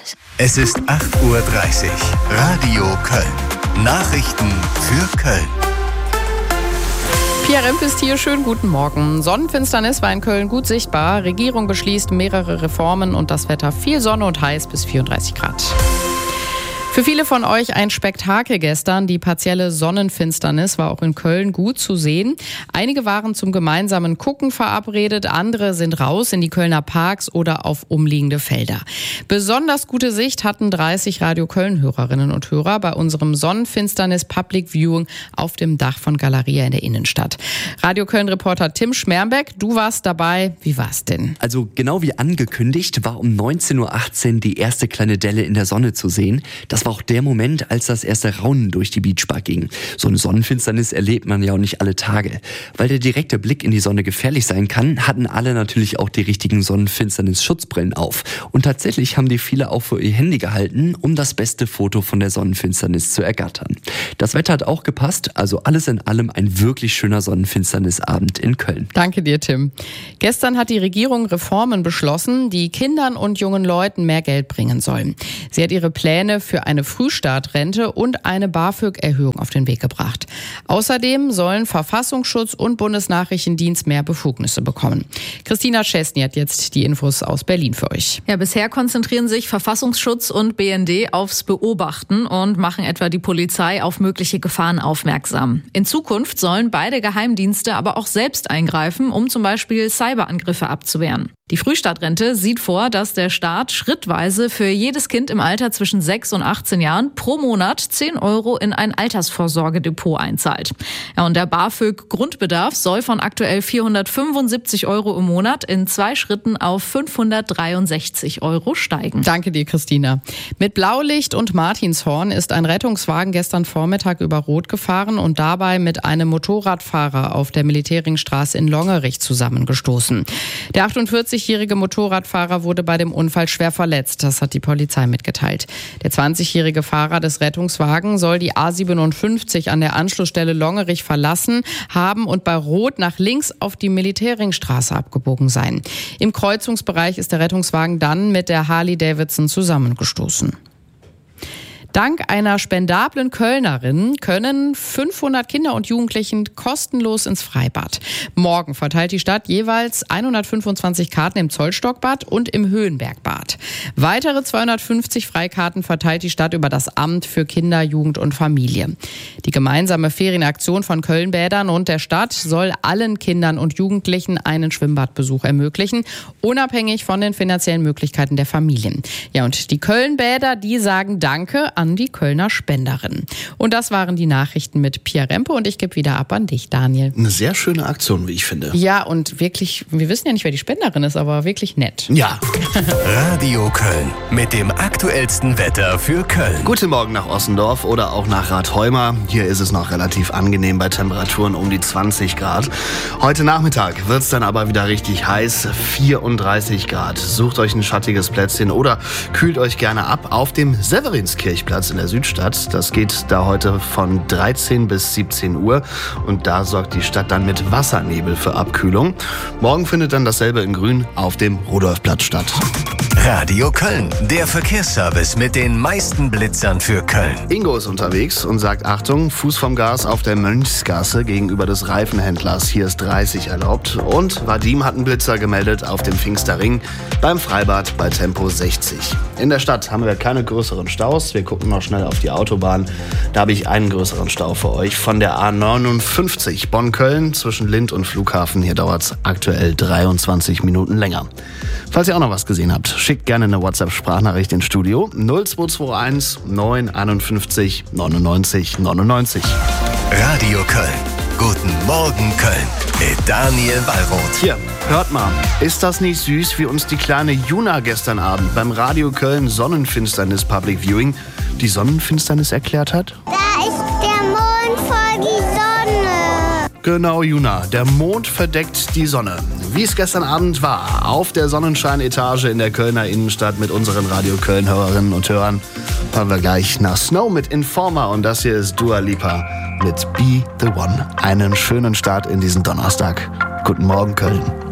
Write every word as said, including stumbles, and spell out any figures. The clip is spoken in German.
Stadt. Es ist acht Uhr dreißig. Radio Köln. Nachrichten für Köln. Pia Remp ist hier. Schönen guten Morgen. Sonnenfinsternis war in Köln gut sichtbar. Regierung beschließt mehrere Reformen und das Wetter viel Sonne und heiß bis vierunddreißig Grad. Für viele von euch ein Spektakel gestern. Die partielle Sonnenfinsternis war auch in Köln gut zu sehen. Einige waren zum gemeinsamen Gucken verabredet, andere sind raus in die Kölner Parks oder auf umliegende Felder. Besonders gute Sicht hatten dreißig Radio Köln-Hörerinnen und Hörer bei unserem Sonnenfinsternis Public Viewing auf dem Dach von Galeria in der Innenstadt. Radio Köln-Reporter Tim Schmermbeck, du warst dabei. Wie war's denn? Also genau wie angekündigt war um neunzehn Uhr achtzehn die erste kleine Delle in der Sonne zu sehen. Das war auch der Moment, als das erste Raunen durch die Beachbar ging. So eine Sonnenfinsternis erlebt man ja auch nicht alle Tage. Weil der direkte Blick in die Sonne gefährlich sein kann, hatten alle natürlich auch die richtigen Sonnenfinsternis-Schutzbrillen auf. Und tatsächlich haben die viele auch für ihr Handy gehalten, um das beste Foto von der Sonnenfinsternis zu ergattern. Das Wetter hat auch gepasst, also alles in allem ein wirklich schöner Sonnenfinsternisabend in Köln. Danke dir, Tim. Gestern hat die Regierung Reformen beschlossen, die Kindern und jungen Leuten mehr Geld bringen sollen. Sie hat ihre Pläne für eine Frühstartrente und eine BAföG-Erhöhung auf den Weg gebracht. Außerdem sollen Verfassungsschutz und Bundesnachrichtendienst mehr Befugnisse bekommen. Christina Chesney hat jetzt die Infos aus Berlin für euch. Ja, bisher konzentrieren sich Verfassungsschutz und B N D aufs Beobachten und machen etwa die Polizei auf mögliche Gefahren aufmerksam. In Zukunft sollen beide Geheimdienste aber auch selbst eingreifen, um zum Beispiel Cyberangriffe abzuwehren. Die Frühstartrente sieht vor, dass der Staat schrittweise für jedes Kind im Alter zwischen sechs und achtzehn Jahren pro Monat zehn Euro in ein Altersvorsorgedepot einzahlt. Ja, und der BAföG-Grundbedarf soll von aktuell vierhundertfünfundsiebzig Euro im Monat in zwei Schritten auf fünfhundertdreiundsechzig Euro steigen. Danke dir, Christina. Mit Blaulicht und Martinshorn ist ein Rettungswagen gestern Vormittag über Rot gefahren und dabei mit einem Motorradfahrer auf der Militärringstraße in Longerich zusammengestoßen. Der achtundvierzigjährige Motorradfahrer wurde bei dem Unfall schwer verletzt. Das hat die Polizei mitgeteilt. Der zwanzigjährige Fahrer des Rettungswagens soll die A siebenundfünfzig an der Anschlussstelle Longerich verlassen haben und bei Rot nach links auf die Militärringstraße abgebogen sein. Im Kreuzungsbereich ist der Rettungswagen dann mit der Harley-Davidson zusammengestoßen. Dank einer spendablen Kölnerin können fünfhundert Kinder und Jugendlichen kostenlos ins Freibad. Morgen verteilt die Stadt jeweils hundertfünfundzwanzig Karten im Zollstockbad und im Höhenbergbad. Weitere zweihundertfünfzig Freikarten verteilt die Stadt über das Amt für Kinder, Jugend und Familie. Die gemeinsame Ferienaktion von Kölnbädern und der Stadt soll allen Kindern und Jugendlichen einen Schwimmbadbesuch ermöglichen, unabhängig von den finanziellen Möglichkeiten der Familien. Ja, und die Kölnbäder, die sagen Danke an die Kölner Spenderin. Und das waren die Nachrichten mit Pia Rempe und ich gebe wieder ab an dich, Daniel. Eine sehr schöne Aktion, wie ich finde. Ja, und wirklich, wir wissen ja nicht, wer die Spenderin ist, aber wirklich nett. Ja. Radio Köln mit dem aktuellsten Wetter für Köln. Guten Morgen nach Ossendorf oder auch nach Rathheuma. Hier ist es noch relativ angenehm bei Temperaturen um die zwanzig Grad. Heute Nachmittag wird es dann aber wieder richtig heiß, vierunddreißig Grad. Sucht euch ein schattiges Plätzchen oder kühlt euch gerne ab auf dem Severinskirchplatz in der Südstadt. Das geht da heute von dreizehn bis siebzehn Uhr und da sorgt die Stadt dann mit Wassernebel für Abkühlung. Morgen findet dann dasselbe in Grün auf dem Rudolfplatz statt. Radio Köln, der Verkehrsservice mit den meisten Blitzern für Köln. Ingo ist unterwegs und sagt Achtung, Fuß vom Gas auf der Mönchsgasse gegenüber des Reifenhändlers. Hier ist dreißig erlaubt. Und Vadim hat einen Blitzer gemeldet auf dem Pfingsterring beim Freibad bei Tempo sechzig. In der Stadt haben wir keine größeren Staus. Wir gucken noch schnell auf die Autobahn. Da habe ich einen größeren Stau für euch. Von der A neunundfünfzig Bonn-Köln zwischen Lind und Flughafen. Hier dauert es aktuell dreiundzwanzig Minuten länger. Falls ihr auch noch was gesehen habt, schickt gerne eine WhatsApp-Sprachnachricht ins Studio null zwei zwei eins neun einundfünfzig neunundneunzig neunundneunzig. Radio Köln. Guten Morgen Köln mit Daniel Wallroth. Hier, hört mal. Ist das nicht süß, wie uns die kleine Juna gestern Abend beim Radio Köln Sonnenfinsternis Public Viewing die Sonnenfinsternis erklärt hat? Da ist der Mond vor die Sonne. Genau, Juna. Der Mond verdeckt die Sonne. Wie es gestern Abend war, auf der Sonnenscheinetage in der Kölner Innenstadt mit unseren Radio Köln-Hörerinnen und Hörern, hören wir gleich nach Snow mit Informer und das hier ist Dua Lipa mit Be The One. Einen schönen Start in diesen Donnerstag. Guten Morgen, Köln.